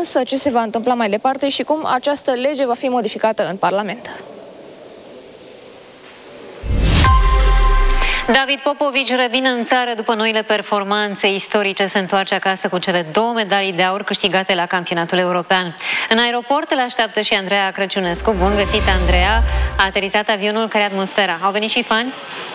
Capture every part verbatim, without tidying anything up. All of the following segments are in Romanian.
însă ce se va întâmpla mai departe și cum această lege va fi modificată în Parlament. David Popovici revine în țară după noile performanțe istorice. Se întoarce acasă cu cele două medalii de aur câștigate la campionatul european. În aeroport îl așteaptă și Andreea Crăciunescu. Bun găsit, Andreea! A aterizat avionul, care atmosfera? Au venit și fani?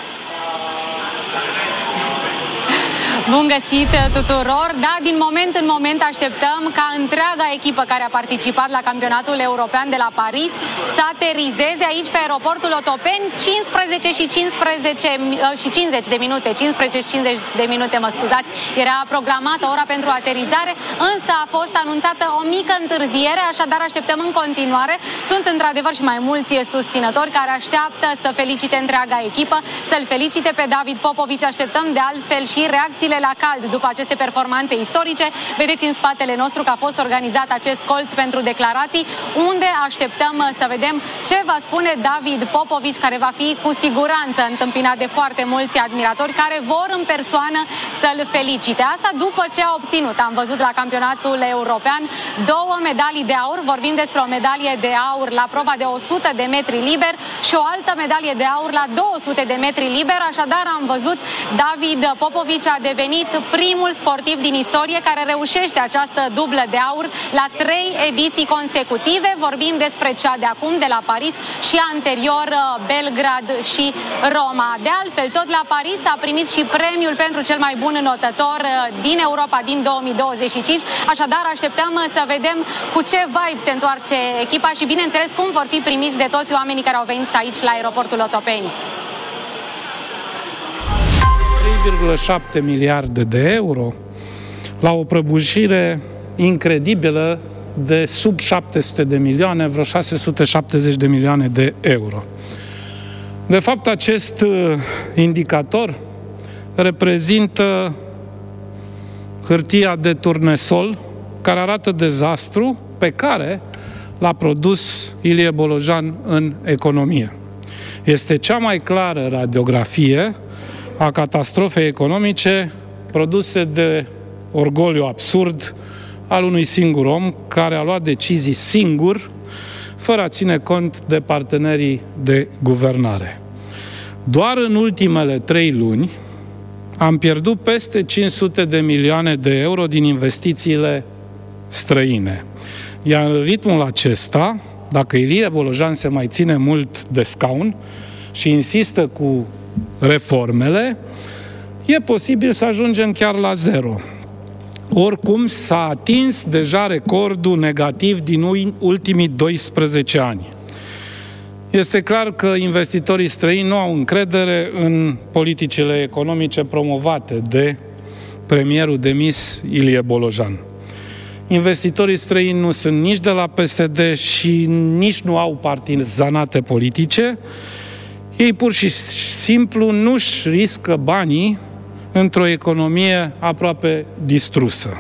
Bun găsit tuturor! Da, din moment în moment așteptăm ca întreaga echipă care a participat la campionatul european de la Paris să aterizeze aici pe aeroportul Otopeni. cincisprezece și cincisprezece și cincizeci de minute, cincisprezece și cincizeci de minute, mă scuzați, era programată ora pentru aterizare, însă a fost anunțată o mică întârziere, așadar așteptăm în continuare. Sunt într-adevăr și mai mulți susținători care așteaptă să felicite întreaga echipă, să-l felicite pe David Popovici. Așteptăm de altfel și reacțiile la cald după aceste performanțe istorice. Vedeți în spatele nostru că a fost organizat acest colț pentru declarații, unde așteptăm să vedem ce va spune David Popovici, care va fi cu siguranță întâmpinat de foarte mulți admiratori care vor în persoană să-l felicite. Asta după ce a obținut, am văzut la campionatul european, două medalii de aur. Vorbim despre o medalie de aur la proba de o sută de metri liber și o altă medalie de aur la două sute de metri liber. Așadar, am văzut, David Popovici a devenit primul sportiv din istorie care reușește această dublă de aur la trei ediții consecutive. Vorbim despre cea de acum, de la Paris, și anterior Belgrad și Roma. De altfel, tot la Paris a primit și premiul pentru cel mai bun înotător din Europa din două mii douăzeci și cinci. Așadar, așteptăm să vedem cu ce vibe se întoarce echipa și, bineînțeles, cum vor fi primiți de toți oamenii care au venit aici la aeroportul Otopeni. trei virgulă șapte miliarde de euro la o prăbușire incredibilă de sub șapte sute de milioane, vreo șase sute șaptezeci de milioane de euro. De fapt, acest indicator reprezintă hârtia de turnesol care arată dezastru pe care l-a produs Ilie Bolojan în economie. Este cea mai clară radiografie a catastrofei economice produse de orgoliu absurd al unui singur om care a luat decizii singur, fără a ține cont de partenerii de guvernare. Doar în ultimele trei luni am pierdut peste cinci sute de milioane de euro din investițiile străine. Iar în ritmul acesta, dacă Ilie Bolojan se mai ține mult de scaun și insistă cu reformele, e posibil să ajungem chiar la zero. Oricum, s-a atins deja recordul negativ din ultimii doisprezece ani. Este clar că investitorii străini nu au încredere în politicile economice promovate de premierul demis Ilie Bolojan. Investitorii străini nu sunt nici de la P S D și nici nu au partizanate politice. Ei pur și simplu nu-și riscă banii într-o economie aproape distrusă.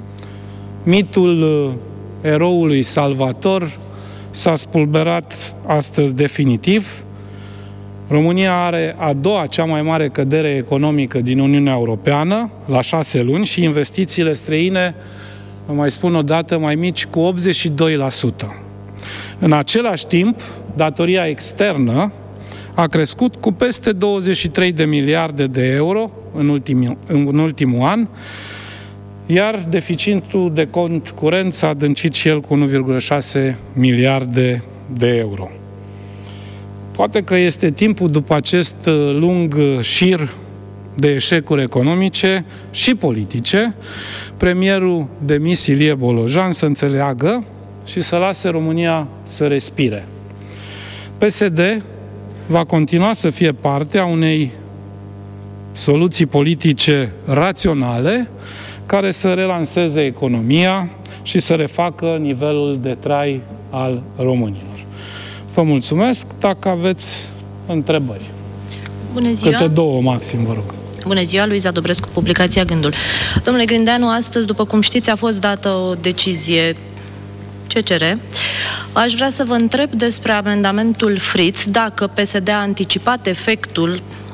Mitul eroului Salvator s-a spulberat astăzi definitiv. România are a doua cea mai mare cădere economică din Uniunea Europeană la șase luni și investițiile străine, vă mai spun o dată, mai mici cu optzeci și doi la sută. În același timp, datoria externă a crescut cu peste douăzeci și trei de miliarde de euro în ultimul, în ultimul an, iar deficitul de cont curent s-a adâncit și el cu unu virgulă șase miliarde de euro. Poate că este timpul, după acest lung șir de eșecuri economice și politice, premierul demis Ilie Bolojan să înțeleagă și să lase România să respire. P S D va continua să fie parte a unei soluții politice raționale care să relanseze economia și să refacă nivelul de trai al românilor. Vă mulțumesc. Dacă aveți întrebări. Bună ziua. Câte două maxim, vă rog. Bună ziua, Luiza Dobrescu, publicația Gândul. Domnule Grindeanu, astăzi, după cum știți, a fost dată o decizie C C R. Aș vrea să vă întreb despre amendamentul Fritz, dacă P S D a anticipat efectul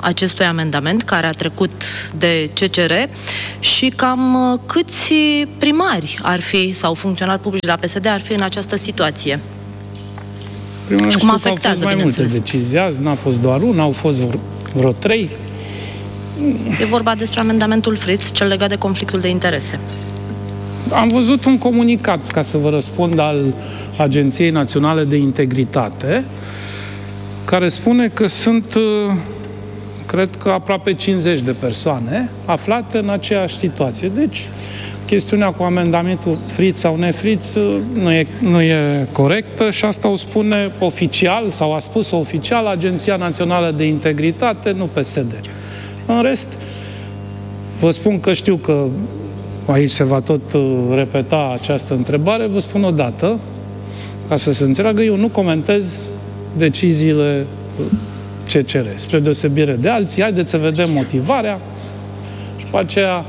acestui amendament care a trecut de C C R și cam câți primari ar fi sau funcționari publici de la P S D ar fi în această situație? Primul și cum afectează, au fost mai multe decizii azi, n-a fost doar una, au fost vreo trei. E vorba despre amendamentul Fritz, cel legat de conflictul de interese. Am văzut un comunicat, ca să vă răspund, al Agenției Naționale de Integritate, care spune că sunt, cred că aproape cincizeci de persoane aflate în aceeași situație. Deci, chestiunea cu amendamentul Fritz sau nefritz nu e, nu e corectă și asta o spune oficial, sau a spus oficial Agenția Națională de Integritate, nu P S D. În rest, vă spun că știu că aici se va tot repeta această întrebare, vă spun o dată, ca să se înțeleagă, eu nu comentez deciziile C C R, spre deosebire de alții. Haideți să vedem motivarea și după aceea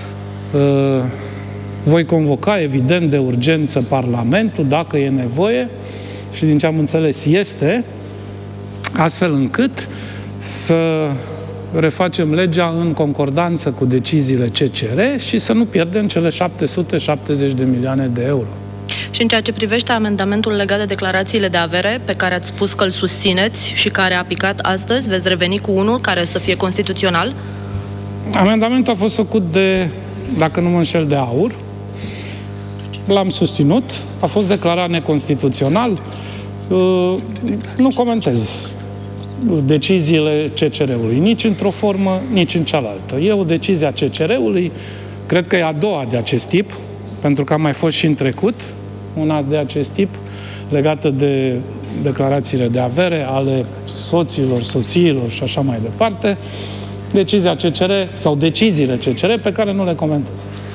voi convoca, evident, de urgență Parlamentul, dacă e nevoie, și din ce am înțeles este, astfel încât să refacem legea în concordanță cu deciziile C C R și să nu pierdem cele șapte sute șaptezeci de milioane de euro. Și în ceea ce privește amendamentul legat de declarațiile de avere, pe care ați spus că îl susțineți și care a picat astăzi, veți reveni cu unul care să fie constituțional? Amendamentul a fost făcut de, dacă nu mă înșel, de AUR. L-am susținut, a fost declarat neconstituțional. Nu comentez deciziile C C R-ului, nici într-o formă, nici în cealaltă. E o decizie a C C R-ului, cred că e a doua de acest tip, pentru că a mai fost și în trecut una de acest tip, legată de declarațiile de avere ale soților, soțiilor și așa mai departe. Decizia C C R sau deciziile C C R pe care nu le comentez.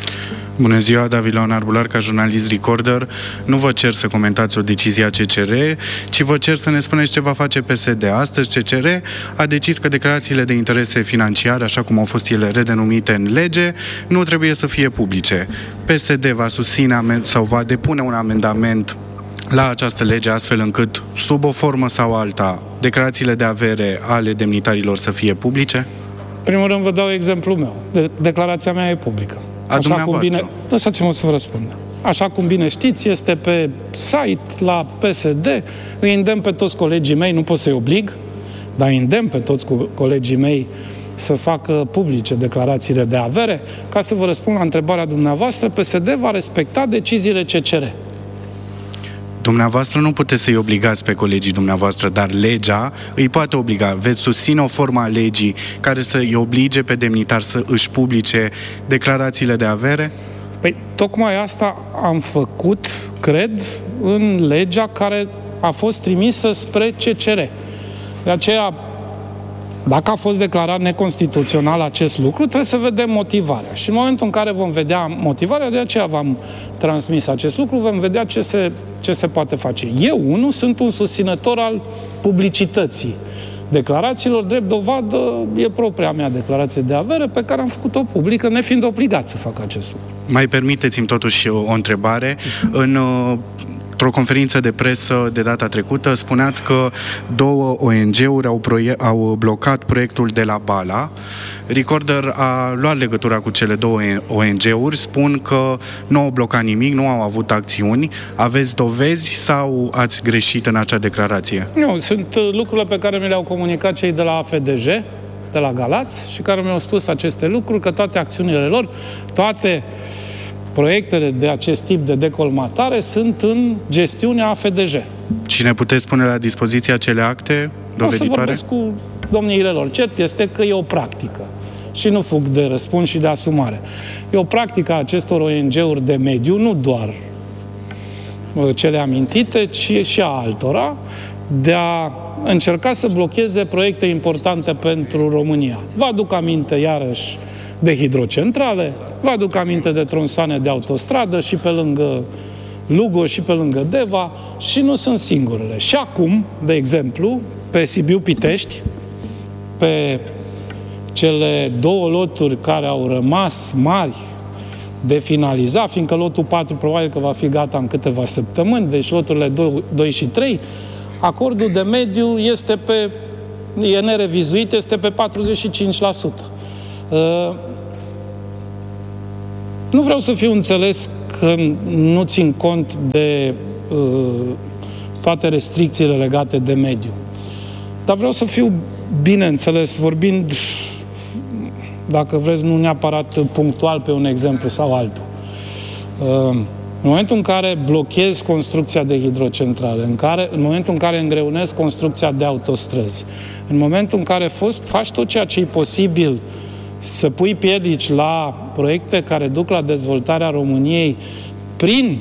Bună ziua, David Leonard Bular, ca jurnalist Recorder. Nu vă cer să comentați o decizie a C C R, ci vă cer să ne spuneți ce va face P S D. Astăzi C C R a decis că declarațiile de interese financiare, așa cum au fost ele redenumite în lege, nu trebuie să fie publice. P S D va susține sau va depune un amendament la această lege, astfel încât, sub o formă sau alta, declarațiile de avere ale demnitarilor să fie publice? Primul rând vă dau exemplul meu. De- declarația mea e publică. A Așa cum bine... Lăsați-mă să vă răspund. Așa cum bine știți, este pe site, la P S D. Îi îndemn pe toți colegii mei, nu pot să-i oblig, dar îi îndemn pe toți colegii mei să facă publice declarațiile de avere. Ca să vă răspund la întrebarea dumneavoastră, P S D va respecta deciziile C C R. Dumneavoastră nu puteți să-i obligați pe colegii dumneavoastră, dar legea îi poate obliga. Veți susține o formă a legii care să îi oblige pe demnitari să își publice declarațiile de avere? Păi, tocmai asta am făcut, cred, în legea care a fost trimisă spre C C R. De aceea, dacă a fost declarat neconstituțional acest lucru, trebuie să vedem motivarea. Și în momentul în care vom vedea motivarea, de aceea v-am transmis acest lucru, vom vedea ce se, ce se poate face. Eu, unul, sunt un susținător al publicității declarațiilor, drept dovadă e propria mea declarație de avere pe care am făcut-o publică, nefiind obligat să fac acest lucru. Mai permiteți-mi totuși o întrebare. În Într-o conferință de presă de data trecută, spuneați că două O N G-uri au, proie- au blocat proiectul de la Bala. Recorder a luat legătura cu cele două O N G-uri, spun că nu au blocat nimic, nu au avut acțiuni. Aveți dovezi sau ați greșit în acea declarație? Nu, sunt lucrurile pe care mi le-au comunicat cei de la A F D J, de la Galați, și care mi-au spus aceste lucruri, că toate acțiunile lor, toate proiectele de acest tip de decolmatare sunt în gestiunea A F D J. Și ne puteți pune la dispoziție acele acte doveditoare? O să vorbesc cu domniile lor. Cert este că e o practică și nu fug de răspuns și de asumare. E o practică a acestor O N G-uri de mediu, nu doar cele amintite, ci și a altora, de a încerca să blocheze proiecte importante pentru România. Vă aduc aminte, iarăși, de hidrocentrale, vă aduc aminte de tronsoane de autostradă și pe lângă Lugo și pe lângă Deva, și nu sunt singurele. Și acum, de exemplu, pe Sibiu-Pitești, pe cele două loturi care au rămas mari de finalizat, fiindcă lotul patru probabil că va fi gata în câteva săptămâni, deci loturile doi și trei, acordul de mediu este pe e nerevizuit, este pe patruzeci și cinci la sută. Nu vreau să fiu înțeles că nu țin cont de toate restricțiile legate de mediu. Dar vreau să fiu bine înțeles, vorbind, dacă vreți, nu neapărat punctual pe un exemplu sau altul. În momentul în care blochezi construcția de hidrocentrale, în, care, în momentul în care îngreunezi construcția de autostrăzi, în momentul în care fost, faci tot ceea ce e posibil să pui piedici la proiecte care duc la dezvoltarea României prin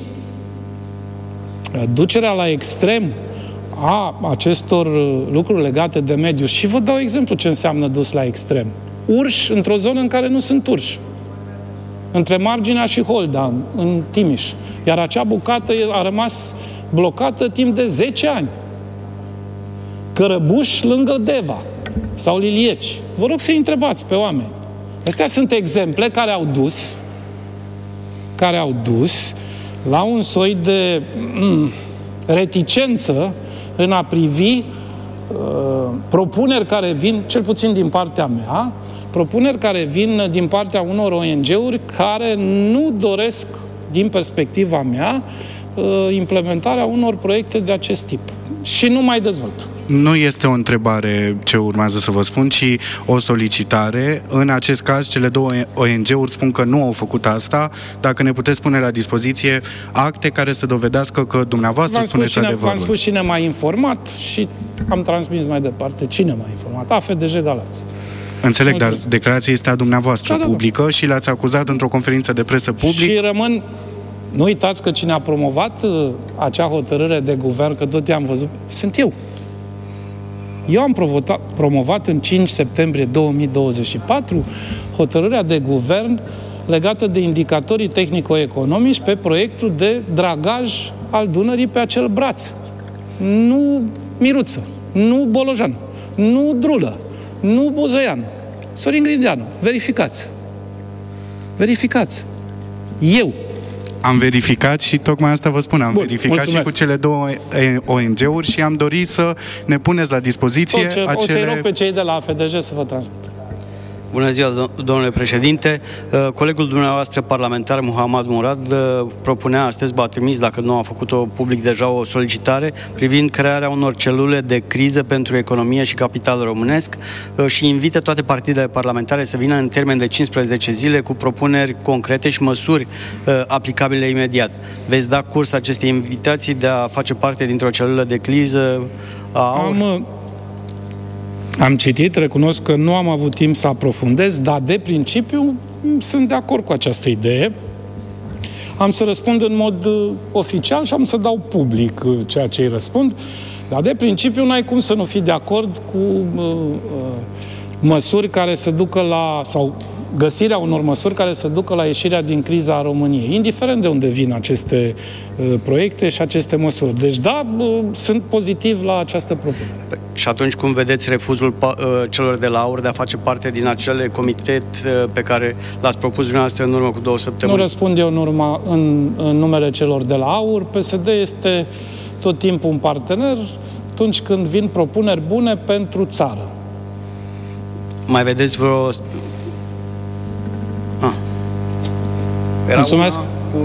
ducerea la extrem a acestor lucruri legate de mediu. Și vă dau exemplu ce înseamnă dus la extrem. Urși într-o zonă în care nu sunt urși. Între Marginea și Holda, în Timiș. Iar acea bucată a rămas blocată timp de zece ani. Cărăbuș lângă Deva sau Lilieci. Vă rog să-i întrebați pe oameni. Astea sunt exemple care au dus care au dus la un soi de mm, reticență în a privi uh, propuneri care vin, cel puțin din partea mea, propuneri care vin din partea unor O N G-uri care nu doresc, din perspectiva mea, uh, implementarea unor proiecte de acest tip. Și nu mai dezvolt. Nu este o întrebare ce urmează să vă spun, ci o solicitare. În acest caz, cele două O N G-uri spun că nu au făcut asta. Dacă ne puteți pune la dispoziție acte care să dovedească că dumneavoastră spuneți adevărul. V-am spus cine m-a informat și am transmis mai departe cine m-a informat. A F D G Galați. Înțeleg, dar declarația este a dumneavoastră, da, publică, da, da. Și l-ați acuzat într-o conferință de presă publică. Și rămân... Nu uitați că cine a promovat uh, acea hotărâre de guvern, că tot i-am văzut, sunt eu. Eu am promovat, promovat în cinci septembrie două mii douăzeci și patru hotărârea de guvern legată de indicatorii tehnico-economici pe proiectul de dragaj al Dunării pe acel braț. Nu Miruță, nu Bolojan, nu Drulă, nu Buzăianu, Sorin Grindeanu. Verificați. Verificați. Eu. Am verificat și tocmai asta vă spun. Am Bun, verificat mulțumesc. Și cu cele două O N G-uri și am dorit să ne puneți la dispoziție ce, acele... O să-i rog pe cei de la A F D G să vă transmit. Bună ziua, domnule președinte. Colegul dumneavoastră parlamentar, Muhammad Murad, propunea astăzi, b-a trimis, dacă nu a făcut-o public deja, o solicitare privind crearea unor celule de criză pentru economie și capital românesc și invită toate partidele parlamentare să vină în termen de cincisprezece zile cu propuneri concrete și măsuri aplicabile imediat. Veți da curs acestei invitații de a face parte dintr-o celulă de criză a AUR? Am... Am citit, recunosc că nu am avut timp să aprofundez, dar de principiu sunt de acord cu această idee. Am să răspund în mod uh, oficial și am să dau public uh, ceea ce îi răspund, dar de principiu n-ai cum să nu fii de acord cu uh, uh, măsuri care să ducă la, sau găsirea unor măsuri care să ducă la ieșirea din criza a României, indiferent de unde vin aceste uh, proiecte și aceste măsuri. Deci da, uh, sunt pozitiv la această propunere. Și atunci cum vedeți refuzul uh, celor de la AUR de a face parte din acele comitet uh, pe care l-ați propus dumneavoastră în urmă cu două săptămâni? Nu răspund eu în, urma, în, în numele celor de la AUR. P S D este tot timpul un partener atunci când vin propuneri bune pentru țară. Mai vedeți vreo... Ah. Mulțumesc! Cu...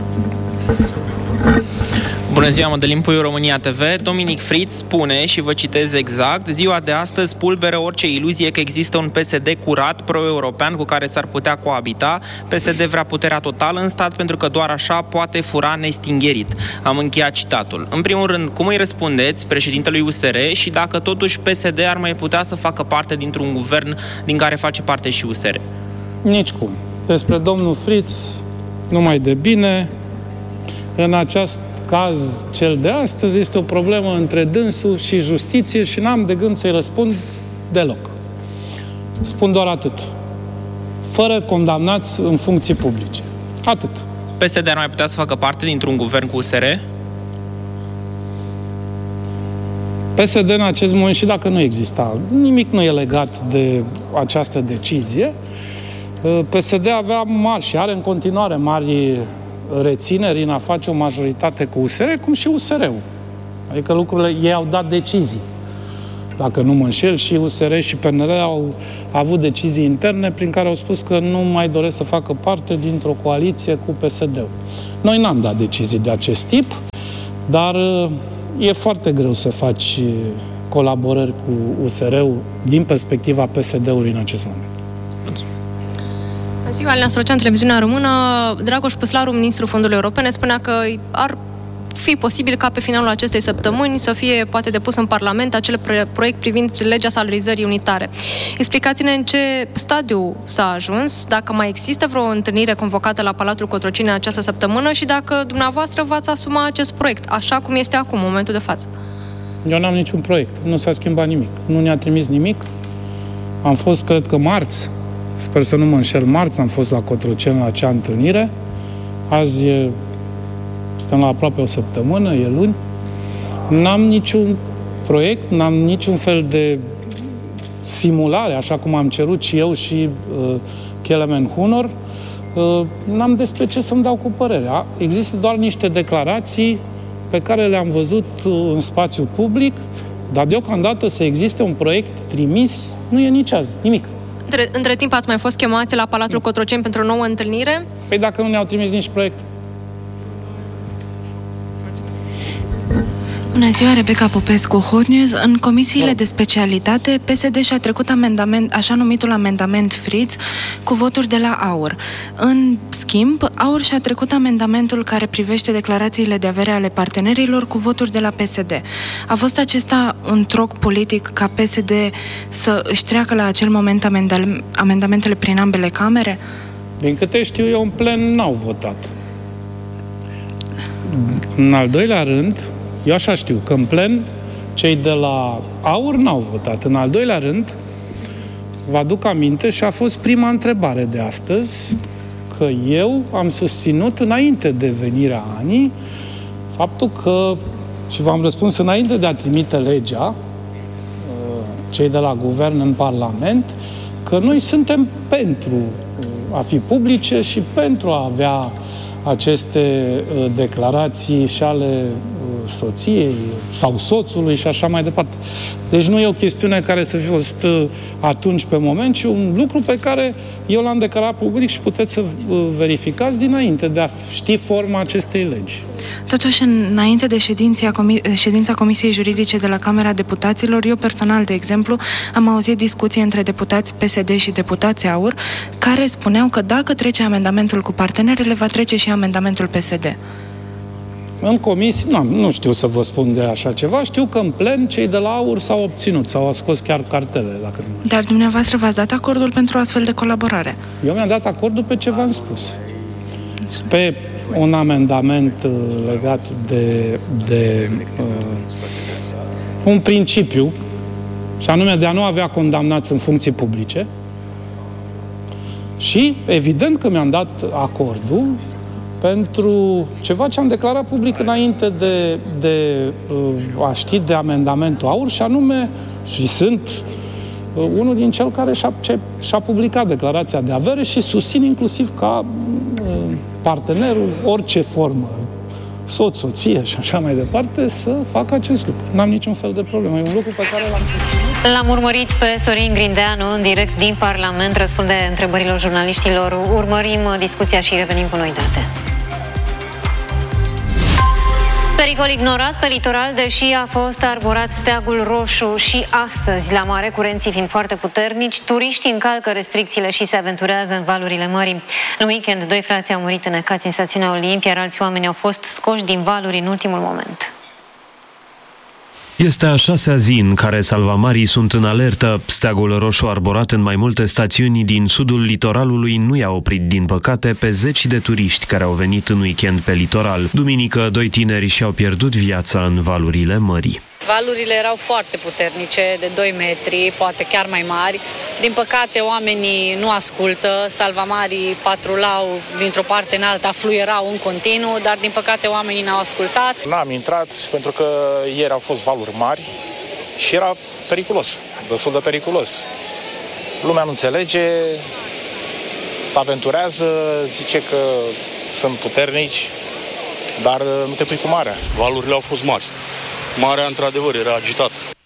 Bună ziua, Mădălin Puiu, România T V. Dominic Fritz spune, și vă citez exact, ziua de astăzi pulberă orice iluzie că există un P S D curat, pro-european, cu care s-ar putea coabita. P S D vrea puterea totală în stat pentru că doar așa poate fura nestingerit. Am încheiat citatul. În primul rând, cum îi răspundeți președintelui U S R și dacă totuși P S D ar mai putea să facă parte dintr-un guvern din care face parte și U S R? Nici cum. Despre domnul Fritz, numai de bine. În acest caz, cel de astăzi, este o problemă între dânsul și justiție și n-am de gând să-i răspund deloc. Spun doar atât. Fără condamnați în funcții publice. Atât. P S D ar mai putea să facă parte dintr-un guvern cu U S R? P S D în acest moment, și dacă nu exista, nimic nu e legat de această decizie. P S D avea mari și are în continuare mari rețineri în a face o majoritate cu U S R, cum și U S R-ul. Adică lucrurile, ei au dat decizii. dacă nu mă înșel, și U S R și P N L au avut decizii interne prin care au spus că nu mai doresc să facă parte dintr-o coaliție cu P S D-ul. Noi n-am dat decizii de acest tip, dar e foarte greu să faci colaborări cu U S R-ul din perspectiva P S D-ului în acest moment. În ziua, Alina Străcean, televiziunea română, Dragoș Păslaru, ministrul Fondurilor Europene, spunea că ar fi posibil ca pe finalul acestei săptămâni să fie poate depus în Parlament acel proiect privind legea salarizării unitare. Explicați-ne în ce stadiu s-a ajuns, dacă mai există vreo întâlnire convocată la Palatul Cotroceni în această săptămână și dacă dumneavoastră v-ați asuma acest proiect, așa cum este acum, în momentul de față. Eu n-am niciun proiect, nu s-a schimbat nimic, nu ne-a trimis nimic. Am fost, cred că marți, sper să nu mă înșel, marți am fost la Cotroceni la acea întâlnire. Azi e, suntem la aproape o săptămână, e luni. N-am niciun proiect, n-am niciun fel de simulare, așa cum am cerut și eu și uh, Kelemen Hunor. Uh, n-am despre ce să-mi dau cu părerea. Există doar niște declarații pe care le-am văzut uh, în spațiu public, dar deocamdată să existe un proiect trimis, nu e nici azi, nimic. Între, între timp ați mai fost chemați la Palatul Cotroceni pentru o nouă întâlnire? Păi dacă nu ne-au trimis nici proiect. Bună ziua, Rebecca Popescu, Hot News. În comisiile de specialitate, P S D și-a trecut amendament, așa numitul amendament Fritz, cu voturi de la AUR. În schimb, AUR și-a trecut amendamentul care privește declarațiile de avere ale partenerilor cu voturi de la P S D. A fost acesta un troc politic ca P S D să își treacă la acel moment amendamentele prin ambele camere? Din câte știu eu, în plen n-au votat. În al doilea rând, eu așa știu, că în plen cei de la AUR n-au votat. În al doilea rând, vă aduc aminte și a fost prima întrebare de astăzi, că eu am susținut înainte de venirea Anii faptul că, și v-am răspuns înainte de a trimite legea, cei de la guvern în Parlament, că noi suntem pentru a fi publice și pentru a avea aceste declarații și ale soției sau soțului și așa mai departe. Deci nu e o chestiune care să fi fost atunci pe moment, ci un lucru pe care eu l-am declarat public și puteți să verificați dinainte de a ști forma acestei legi. Totuși, înainte de ședința Comisiei Juridice de la Camera Deputaților, eu personal, de exemplu, am auzit discuții între deputați P S D și deputați AUR, care spuneau că dacă trece amendamentul cu partenerele, va trece și amendamentul P S D. În comisii, nu, nu știu să vă spun de așa ceva, știu că în plen cei de la AUR s-au obținut, s-au scos chiar cartele, dacă nu știu. Dar dumneavoastră v-ați dat acordul pentru o astfel de colaborare? Eu mi-am dat acordul pe ce v-am spus. Pe un amendament uh, legat de, de uh, un principiu, și anume de a nu avea condamnați în funcții publice. Și evident că mi-am dat acordul pentru ceva ce am declarat public înainte de, de uh, a ști de amendamentul AUR, și anume, și sunt uh, unul din cel care și-a, ce, și-a publicat declarația de avere și susțin inclusiv ca uh, partenerul, orice formă, soț, soție și așa mai departe, să facă acest lucru. N-am niciun fel de problemă. E un lucru pe care l-am susținut. L-am urmărit pe Sorin Grindeanu în direct din Parlament, răspunde întrebărilor jurnaliștilor. Urmărim discuția și revenim cu noi date. Pericol ignorat pe litoral, deși a fost arborat steagul roșu și astăzi la mare, curenții fiind foarte puternici, turiștii încalcă restricțiile și se aventurează în valurile mării. În weekend, doi frați au murit înecați în stațiunea Olimpia, iar alți oameni au fost scoși din valuri în ultimul moment. Este a șasea zi în care salvamarii sunt în alertă. Steagul roșu arborat în mai multe stațiuni din sudul litoralului nu i-a oprit, din păcate, pe zeci de turiști care au venit în weekend pe litoral. Duminică, doi tineri și-au pierdut viața în valurile mării. Valurile erau foarte puternice, de doi metri, poate chiar mai mari. Din păcate, oamenii nu ascultă, salvamarii patrulau dintr-o parte în alta, fluierau în continuu, dar din păcate oamenii n-au ascultat. N-am intrat pentru că ieri au fost valuri mari și era periculos, destul de periculos. Lumea nu înțelege, se aventurează, zice că sunt puternici, dar nu te pui cu marea. Valurile au fost mari. Marea, într-adevăr, era agitată.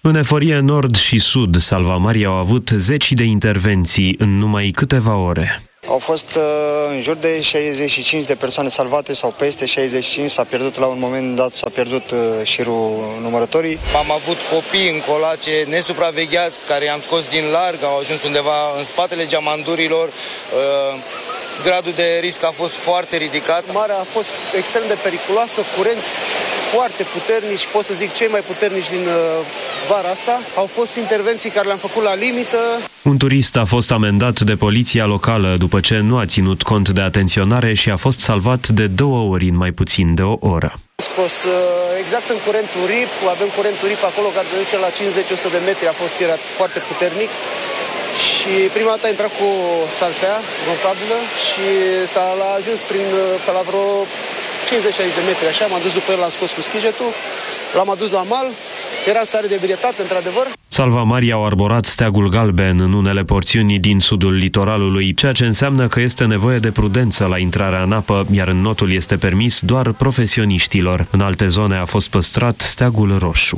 În eforie nord și sud, salvamarii au avut zeci de intervenții în numai câteva ore. Au fost uh, în jur de șaizeci și cinci de persoane salvate sau peste șaizeci și cinci, s-a pierdut la un moment dat, s-a pierdut uh, șirul numărătorii. Am avut copii în colace nesupravegheați care i-am scos din larg, au ajuns undeva în spatele geamandurilor. Uh, Gradul de risc a fost foarte ridicat. Marea a fost extrem de periculoasă, curenți foarte puternici, pot să zic cei mai puternici din uh, vara asta. Au fost intervenții care le-am făcut la limită. Un turist a fost amendat de poliția locală după ce nu a ținut cont de atenționare și a fost salvat de două ori în mai puțin de o oră. Scos uh, exact în curentul R I P, avem curentul R I P acolo care duce la cincizeci la o sută de metri, a fost fierat foarte puternic. Și prima dată a intrat cu saltea roncabilă și s-a ajuns prin, pe la vreo cincizeci șaizeci de metri, așa, m-am dus după el, l-am scos cu schijetul, l-am adus la mal, era în stare de ebrietate, într-adevăr. Salvamarii au arborat steagul galben în unele porțiuni din sudul litoralului, ceea ce înseamnă că este nevoie de prudență la intrarea în apă, iar în notul este permis doar profesioniștilor. În alte zone a fost păstrat steagul roșu.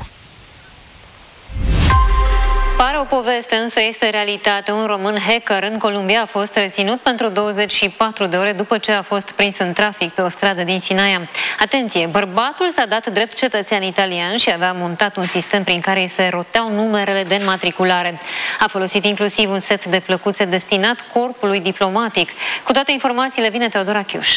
Pare o poveste, însă este realitate. Un român hacker în Columbia a fost reținut pentru douăzeci și patru de ore după ce a fost prins în trafic pe o stradă din Sinaia. Atenție, bărbatul s-a dat drept cetățean italian și avea montat un sistem prin care îi se roteau numerele de înmatriculare. A folosit inclusiv un set de plăcuțe destinat corpului diplomatic. Cu toate informațiile vine Teodora Chiuș.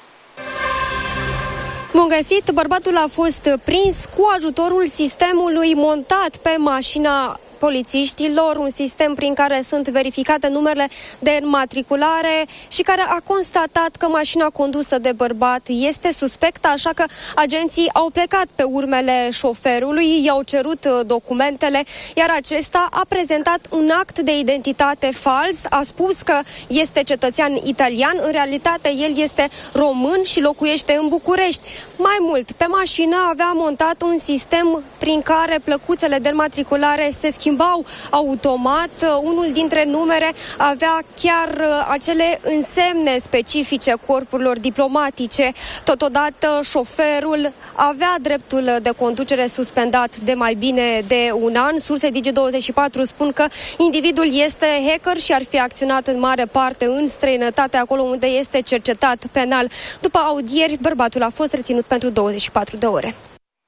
Bun găsit, bărbatul a fost prins cu ajutorul sistemului montat pe mașina polițiștilor, un sistem prin care sunt verificate numerele de înmatriculare și care a constatat că mașina condusă de bărbat este suspectă, așa că agenții au plecat pe urmele șoferului, i-au cerut documentele, iar acesta a prezentat un act de identitate fals, a spus că este cetățean italian, în realitate el este român și locuiește în București. Mai mult, pe mașină avea montat un sistem prin care plăcuțele de înmatriculare se schimbau automat. Unul dintre numere avea chiar acele însemne specifice corpurilor diplomatice. Totodată, șoferul avea dreptul de conducere suspendat de mai bine de un an. Surse Digi douăzeci și patru spun că individul este hacker și ar fi acționat în mare parte în străinătate, acolo unde este cercetat penal. După audieri, bărbatul a fost reținut pentru douăzeci și patru de ore.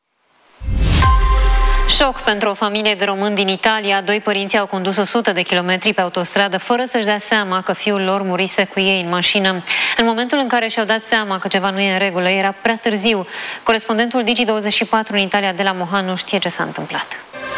Șoc pentru o familie de români din Italia. Doi părinți au condus o sută de kilometri pe autostradă fără să-și dea seama că fiul lor murise cu ei în mașină. În momentul în care și-au dat seama că ceva nu e în regulă, era prea târziu. Corespondentul Digi douăzeci și patru în Italia de la Mohanu știe ce s-a întâmplat.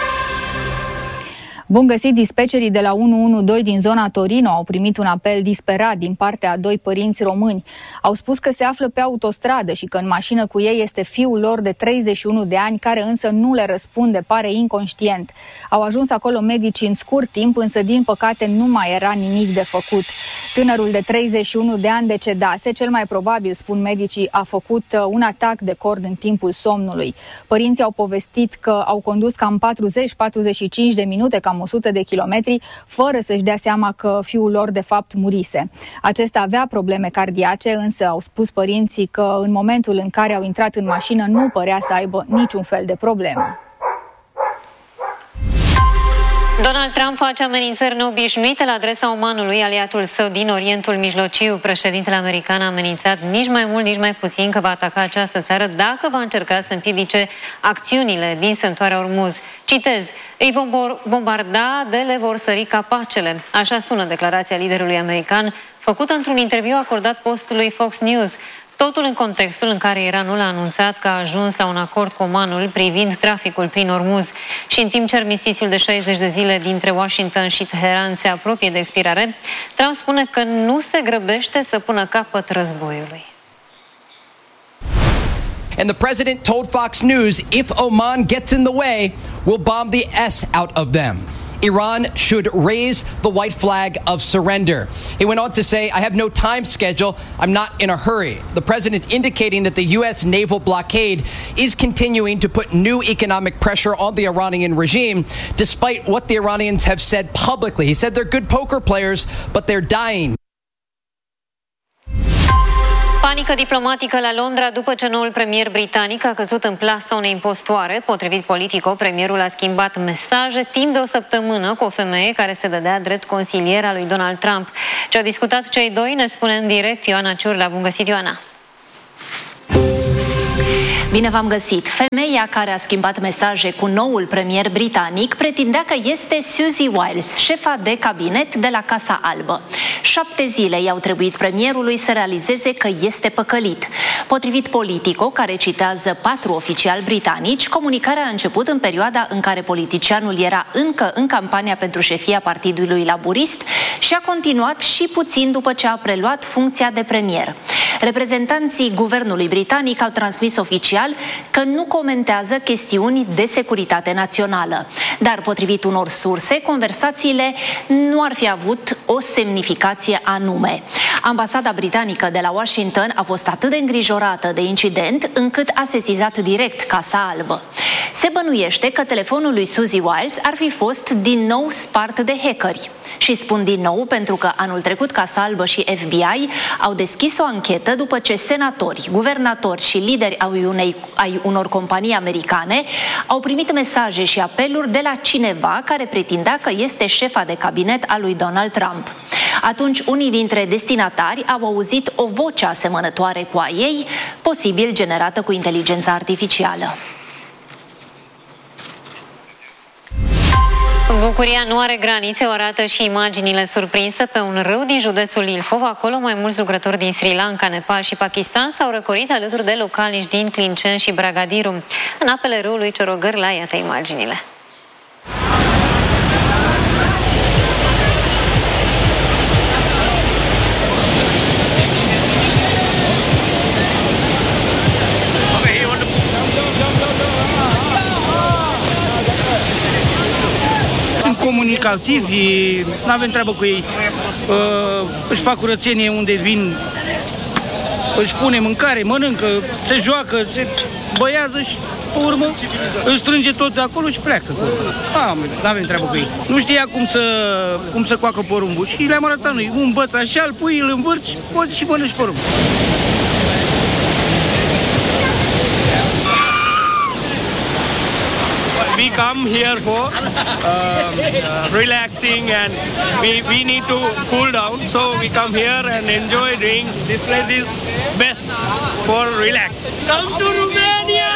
Bun găsit, dispecerii de la unu unu doi din zona Torino au primit un apel disperat din partea a doi părinți români. Au spus că se află pe autostradă și că în mașină cu ei este fiul lor de treizeci și unu de ani, care însă nu le răspunde, pare inconștient. Au ajuns acolo medici în scurt timp, însă din păcate nu mai era nimic de făcut. Tânărul de treizeci și unu de ani decedase, cel mai probabil, spun medicii, a făcut un atac de cord în timpul somnului. Părinții au povestit că au condus cam patruzeci patruzeci și cinci de minute, cam o sută de kilometri, fără să-și dea seama că fiul lor de fapt murise. Acesta avea probleme cardiace, însă au spus părinții că în momentul în care au intrat în mașină nu părea să aibă niciun fel de problemă. Donald Trump face amenințări neobișnuite la adresa umanului, aliatul său din Orientul Mijlociu. Președintele american a amenințat nici mai mult, nici mai puțin că va ataca această țară dacă va încerca să împiedice acțiunile din strâmtoarea Ormuz. Citez, îi vom bombarda de le vor sări capacele. Așa sună declarația liderului american, făcută într-un interviu acordat postului Fox News. Totul în contextul în care Iranul a anunțat că a ajuns la un acord cu Omanul privind traficul prin Ormuz și în timp ce armistițiul de șaizeci de zile dintre Washington și Teheran se apropie de expirare, Trump spune că nu se grăbește să pună capăt războiului. And the president told Fox News, if Oman gets in the way, we'll bomb the S out of them. Iran should raise the white flag of surrender. He went on to say, I have no time schedule. I'm not in a hurry. The president indicating that the U S naval blockade is continuing to put new economic pressure on the Iranian regime, despite what the Iranians have said publicly. He said they're good poker players, but they're dying. Panică diplomatică la Londra după ce noul premier britanic a căzut în plasa unei impostoare. Potrivit Politico, premierul a schimbat mesaje timp de o săptămână cu o femeie care se dădea drept consiliera lui Donald Trump. Ce au discutat cei doi ne spune în direct Ioana Ciurla. Bun găsit, Ioana! Bine v-am găsit! Femeia care a schimbat mesaje cu noul premier britanic pretindea că este Susie Wiles, șefa de cabinet de la Casa Albă. Șapte zile i-au trebuit premierului să realizeze că este păcălit. Potrivit Politico, care citează patru oficiali britanici, comunicarea a început în perioada în care politicianul era încă în campania pentru șefia Partidului Laburist și a continuat și puțin după ce a preluat funcția de premier. Reprezentanții guvernului britanic au transmis oficial că nu comentează chestiuni de securitate națională. Dar, potrivit unor surse, conversațiile nu ar fi avut o semnificație anume. Ambasada britanică de la Washington a fost atât de îngrijorată de incident încât a sesizat direct Casa Albă. Se bănuiește că telefonul lui Susie Wiles ar fi fost din nou spart de hackeri. Și spun din nou pentru că anul trecut Casa Albă și F B I au deschis o anchetă după ce senatori, guvernatori și lideri ai, unei, ai unor companii americane au primit mesaje și apeluri de la cineva care pretindea că este șefa de cabinet a lui Donald Trump. Atunci, unii dintre destinatari au auzit o voce asemănătoare cu a ei, posibil generată cu inteligența artificială. Bucuria nu are granițe, o arată și imaginile surprinse pe un râu din județul Ilfov. Acolo mai mulți lucrători din Sri Lanka, Nepal și Pakistan s-au răcorit alături de localnici din Clincen și Bragadiru. În apele râului Ciorogârla, iată imaginile. Comunicativi, nu avem treabă cu ei, uh, își fac curățenie unde vin, își pune mâncare, mănâncă, se joacă, se băiază și pe urmă își strânge tot de acolo și pleacă. Ah, nu avem treabă cu ei. Nu știa cum să, cum să coacă porumbul și le-am arătat noi. Un băț așa, îl pui, îl învârți, poți și mănânci porumbul. We come here for uh, uh, relaxing and we, we need to cool down, so we come here and enjoy drinks. This place is best for relax. Come to Romania!